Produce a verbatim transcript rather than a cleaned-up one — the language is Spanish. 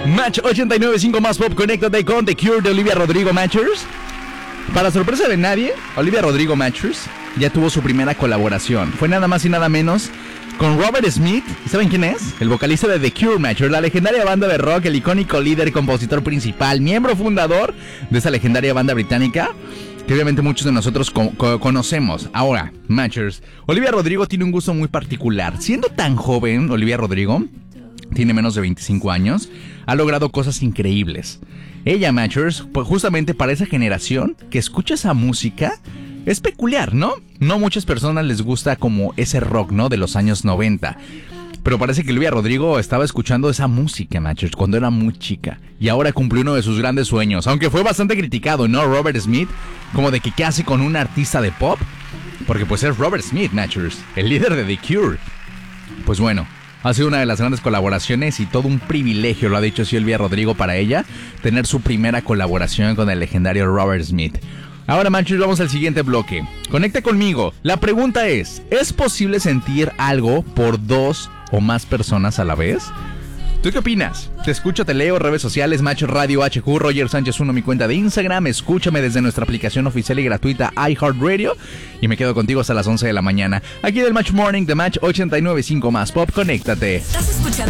Match ochenta y nueve punto cinco más Pop, conéctate con The Cure de Olivia Rodrigo Matchers. Para sorpresa de nadie, Olivia Rodrigo Matchers ya tuvo su primera colaboración. Fue nada más y nada menos con Robert Smith. ¿Y saben quién es? El vocalista de The Cure Matchers, la legendaria banda de rock, el icónico líder y compositor principal, miembro fundador de esa legendaria banda británica que obviamente muchos de nosotros co- co- conocemos. Ahora, Matchers, Olivia Rodrigo tiene un gusto muy particular. Siendo tan joven, Olivia Rodrigo tiene menos de veinticinco años, ha logrado cosas increíbles. Ella, Matchers, pues justamente para esa generación que escucha esa música, es peculiar, ¿no? No muchas personas les gusta como ese rock, ¿no? De los años noventa. Pero parece que Olivia Rodrigo estaba escuchando esa música, Matchers, cuando era muy chica. Y ahora cumplió uno de sus grandes sueños. Aunque fue bastante criticado, ¿no? Robert Smith, como de que qué hace con un artista de pop. Porque pues es Robert Smith, Matchers, el líder de The Cure. Pues bueno, ha sido una de las grandes colaboraciones y todo un privilegio, lo ha dicho Olivia Rodrigo, para ella, tener su primera colaboración con el legendario Robert Smith. Ahora, Matchers, vamos al siguiente bloque. Conecta conmigo. La pregunta es, ¿es posible sentir algo por dos o más personas a la vez? ¿Tú qué opinas? Te escucho, te leo, redes sociales, Match Radio H Q, Roger Sánchez uno, mi cuenta de Instagram. Escúchame desde nuestra aplicación oficial y gratuita iHeartRadio. Y me quedo contigo hasta las once de la mañana. Aquí del Match Morning de Match ochenta y nueve punto cinco más Pop, conéctate. Estás escuchando